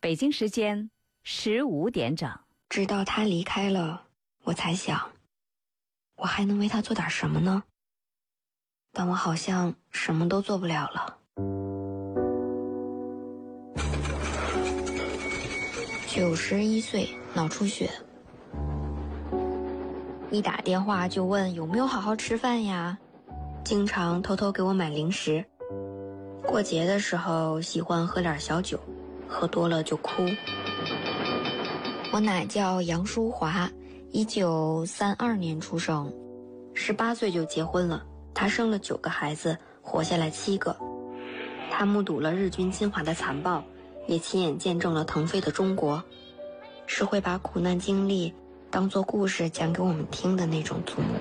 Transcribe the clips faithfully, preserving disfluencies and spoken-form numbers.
北京时间十五点整。 直到他离开了，我才想，我还能为他做点什么呢？但我好像什么都做不了了。九十一岁，脑出血。一打电话就问有没有好好吃饭呀，经常偷偷给我买零食。过节的时候喜欢喝点小酒，喝多了就哭。我奶叫杨淑华，一九三二年出生，十八岁就结婚了。她生了九个孩子，活下来七个。她目睹了日军侵华的残暴，也亲眼见证了腾飞的中国，是会把苦难经历当作故事讲给我们听的那种祖母。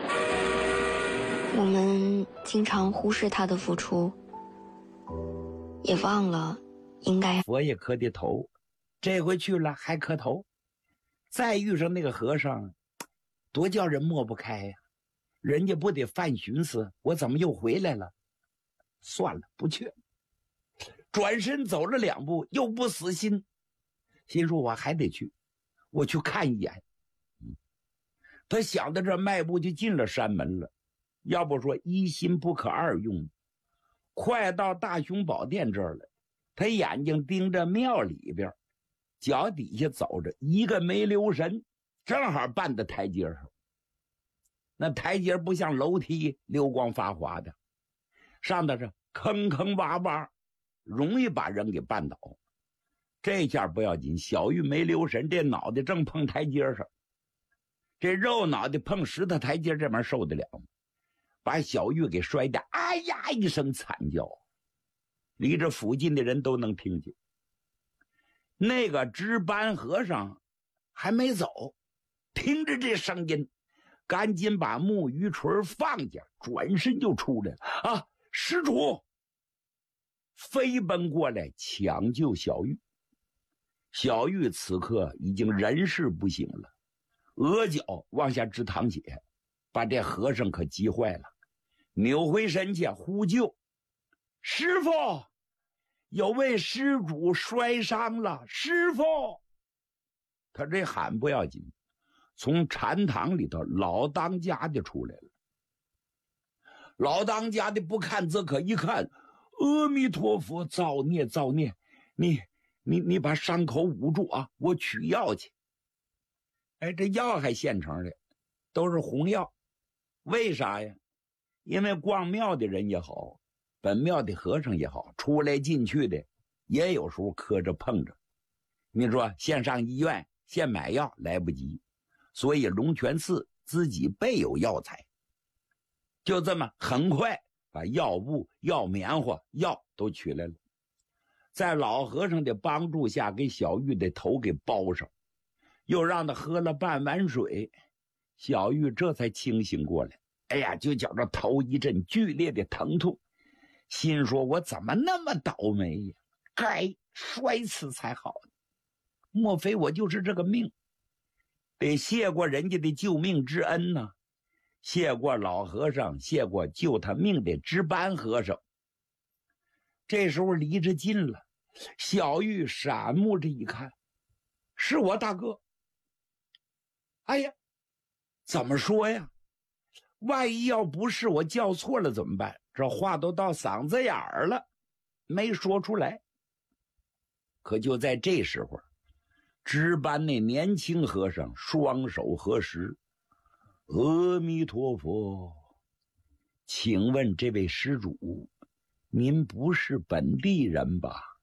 我们经常忽视她的付出，也忘了应该佛也磕的头，这回去了还磕头，再遇上那个和尚，多叫人抹不开呀！人家不得犯寻思，我怎么又回来了？算了，不去。转身走了两步，又不死心，心说我还得去，我去看一眼。嗯，他想到这迈步就进了山门了，要不说一心不可二用。快到大雄宝殿这儿了，他眼睛盯着庙里边，脚底下走着一个没留神，正好绊在台阶上。那台阶不像楼梯溜光发滑的，上头是坑坑洼洼，容易把人给绊倒。这下不要紧，小玉没留神，这脑袋正碰台阶上，这肉脑袋碰石头台阶，这玩意受得了吗？把小玉给摔得哎呀一声惨叫，离这附近的人都能听见。那个值班和尚还没走，听着这声音，赶紧把木鱼锤放下，转身就出来了。啊，施主！飞奔过来抢救小玉。小玉此刻已经人事不省了，额角往下直淌血，把这和尚可急坏了，扭回身去呼救：师傅，有位施主摔伤了，师傅！他这喊不要紧，从禅堂里头老当家的出来了。老当家的不看则可，一看，阿弥陀佛，造孽造孽，你你你把伤口捂住啊，我取药去。哎，这药还现成的，都是红药。为啥呀？因为逛庙的人也好，本庙的和尚也好，出来进去的也有时候磕着碰着。你说现上医院现买药来不及，所以龙泉寺自己备有药材，就这么很快把药布、药棉花、药都取来了，在老和尚的帮助下给小玉的头给包上，又让他喝了半碗水，小玉这才清醒过来。哎呀，就觉着头一阵剧烈的疼痛，心说我怎么那么倒霉呀，该摔死才好，莫非我就是这个命？得谢过人家的救命之恩呢，谢过老和尚，谢过救他命的值班和尚。这时候离着近了，小玉闪目着一看，是我大哥。哎呀，怎么说呀？万一要不是我叫错了怎么办？这话都到嗓子眼儿了，没说出来。可就在这时候，值班那年轻和尚双手合十：阿弥陀佛，请问这位施主，您不是本地人吧？